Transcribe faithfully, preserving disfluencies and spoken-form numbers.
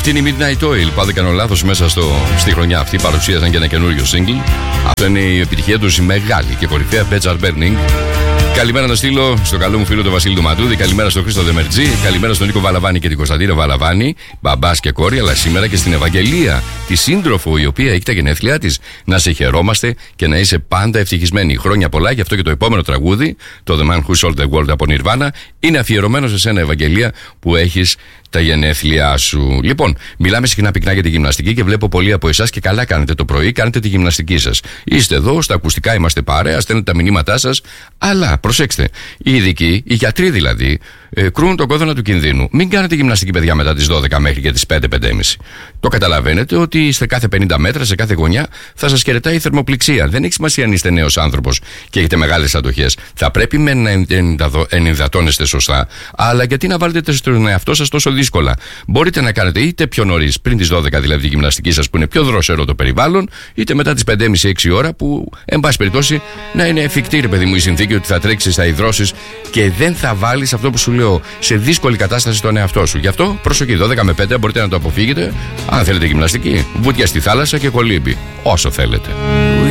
Αυτή είναι η Midnight Oil. Πάω δεν κάνω λάθος, μέσα στο, στη χρονιά αυτή παρουσίασαν και ένα καινούριο single. Αυτό είναι η επιτυχία τους, η μεγάλη και κορυφαία Beds Are Burning. Καλημέρα να στείλω στο καλό μου φίλο τον Βασίλη του Ματούδη. Καλημέρα στον Χρήστο Δεμερτζή. Καλημέρα στον Νίκο Βαλαβάνη και την Κωνσταντίνα Βαλαβάνη. Μπαμπάς και κόρη, αλλά σήμερα και στην Ευαγγελία, τη σύντροφο η οποία έχει τα γενέθλιά της. Να σε χαιρόμαστε και να είσαι πάντα ευτυχισμένη. Χρόνια πολλά, γι' αυτό και το επόμενο τραγούδι, το The Man Who Sold the World από Nirvana, είναι αφιερωμένο σε σένα, Ευαγγελία, που έχεις τα γενέθλιά σου. Λοιπόν, μιλάμε συχνά πυκνά για τη γυμναστική και βλέπω πολλοί από εσάς και καλά κάνετε το πρωί, κάνετε τη γυμναστική σας. Είστε εδώ, στα ακουστικά είμαστε παρέα, στέλνετε τα μηνύματά σας, αλλά προσέξτε, οι ειδικοί, οι γιατροί δηλαδή, ε, κρούν τον κόδωνα του κινδύνου. Μην κάνετε γυμναστική, παιδιά, μετά τις δώδεκα μέχρι και τις πέντε πέντε και μισή. Το καταλαβαίνετε ότι σε κάθε πενήντα μέτρα, σε κάθε γωνιά, θα σας χαιρετάει η θερμοπληξία. Δεν έχει σημασία αν είστε νέος άνθρωπος και έχετε μεγάλες αντοχές. Θα πρέπει με να ενυδατώνεστε σωστά, αλλά γιατί να βάλετε στον εαυτό σας τόσο δύσκολα. Μπορείτε να κάνετε είτε πιο νωρίς, πριν τις δώδεκα δηλαδή, τη γυμναστική σας που είναι πιο δροσερό το περιβάλλον, είτε μετά τις πέντε και μισή έξι ώρα που, εν πάση περιπτώσει, να είναι εφικτή, ρε παιδί μου, η συνθήκη ότι θα τρέξεις, θα υδρώσεις και δεν θα βάλεις αυτό που σου λέω σε δύσκολη κατάσταση τον εαυτό σου. Γι' αυτό προσοχή, δώδεκα με πέντε μπορείτε να το αποφύγετε. Αν θέλετε γυμναστική, βουτιά στη θάλασσα και κολύμπι. Όσο θέλετε.